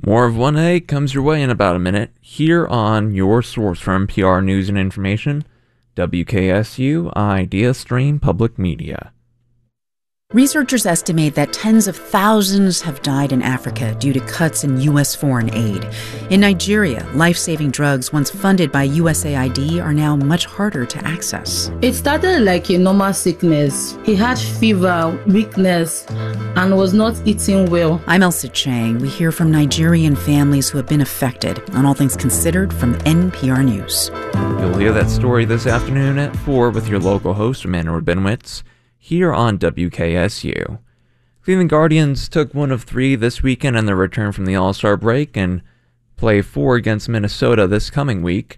More of 1A comes your way in about a minute, here on your source for NPR News and Information, WKSU Idea Stream Public Media. Researchers estimate that tens of thousands have died in Africa due to cuts in U.S. foreign aid. In Nigeria, life-saving drugs once funded by USAID are now much harder to access. It started like a normal sickness. He had fever, weakness, and was not eating well. I'm Elsa Chang. We hear from Nigerian families who have been affected on All Things Considered from NPR News. You'll hear that story this afternoon at 4 with your local host, Amanda Rabinowitz, here on WKSU. Cleveland Guardians took 1 of 3 this weekend in their return from the All-Star break and play 4 against Minnesota this coming week.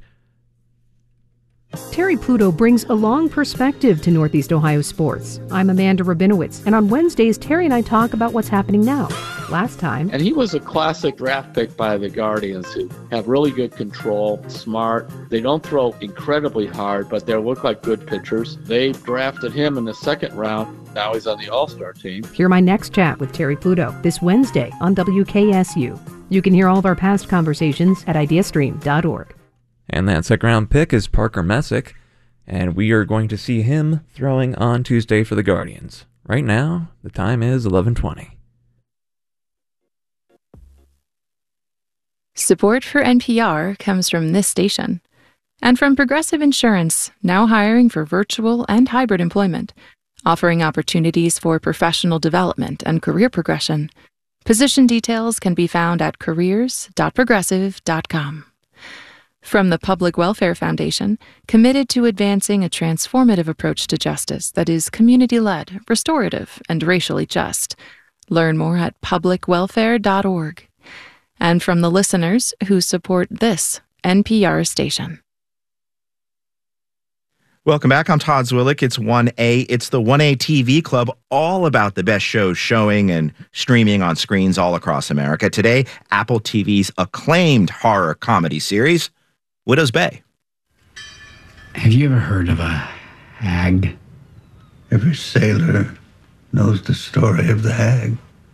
Terry Pluto brings a long perspective to Northeast Ohio sports. I'm Amanda Rabinowitz, and on Wednesdays, Terry and I talk about what's happening now. Last time... And he was a classic draft pick by the Guardians, who have really good control, smart. They don't throw incredibly hard, but they look like good pitchers. They drafted him in the second round. Now he's on the All-Star team. Hear my next chat with Terry Pluto this Wednesday on WKSU. You can hear all of our past conversations at ideastream.org. And that second-round pick is Parker Messick, and we are going to see him throwing on Tuesday for the Guardians. Right now, the time is 11:20. Support for NPR comes from this station and from Progressive Insurance, now hiring for virtual and hybrid employment, offering opportunities for professional development and career progression. Position details can be found at careers.progressive.com. From the Public Welfare Foundation, committed to advancing a transformative approach to justice that is community-led, restorative, and racially just. Learn more at publicwelfare.org. And from the listeners who support this NPR station. Welcome back. I'm Todd Zwillich. It's 1A. It's the 1A TV Club, all about the best shows showing and streaming on screens all across America. Today, Apple TV's acclaimed horror comedy series, Widow's Bay. Have you ever heard of a hag? Every sailor knows the story of the hag.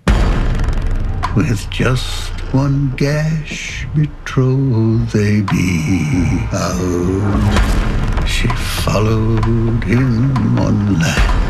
With just one gash, betrothed they be. Out she followed him on land.